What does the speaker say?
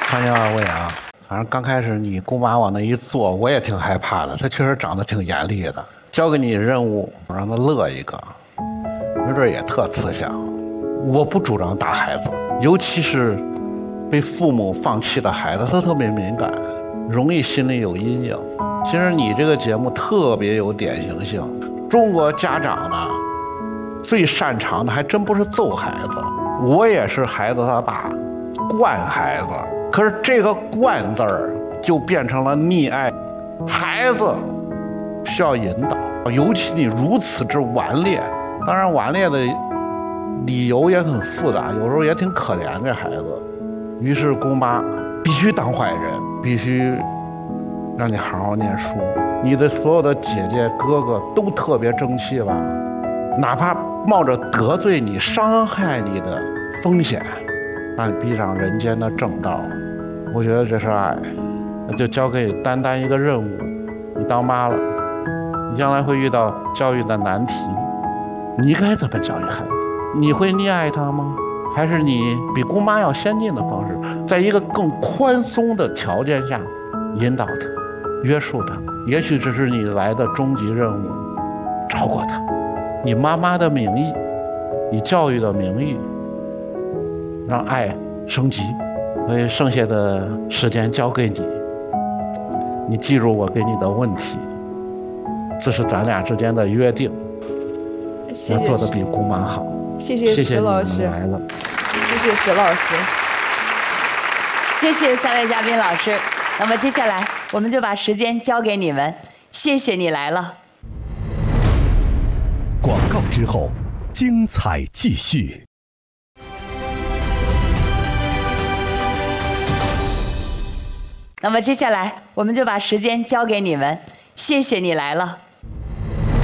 欢迎二位啊！反正刚开始你姑妈往那一坐，我也挺害怕的。她确实长得挺严厉的。交给你任务，让她乐一个，没准也特慈祥。我不主张打孩子，尤其是被父母放弃的孩子，他特别敏感，容易心里有阴影。其实你这个节目特别有典型性。中国家长呢，最擅长的还真不是揍孩子。我也是孩子他爸，惯孩子。可是这个“惯”字儿就变成了溺爱。孩子需要引导，尤其你如此之顽劣。当然，顽劣的理由也很复杂，有时候也挺可怜这孩子。于是姑妈必须当坏人，必须让你好好念书。你的所有的姐姐哥哥都特别争气吧，哪怕冒着得罪你、伤害你的风险，让你逼上人间的正道。我觉得这是爱。那就交给单单一个任务，你当妈了，你将来会遇到教育的难题，你该怎么教育孩子？你会溺爱他吗？还是你比姑妈要先进的方式，在一个更宽松的条件下引导他、约束他？也许这是你来的终极任务，超过他，以妈妈的名义，以教育的名义，让爱升级。所以剩下的时间交给你，你记住我给你的问题，这是咱俩之间的约定。要做的比姑妈好。 谢谢石老师， 谢谢你们来了。 谢谢石老师， 谢谢三位嘉宾老师。那么接下来我们就把时间交给你们，谢谢你来了。 广告之后，精彩继续。 那么接下来我们就把时间交给你们，谢谢你来了。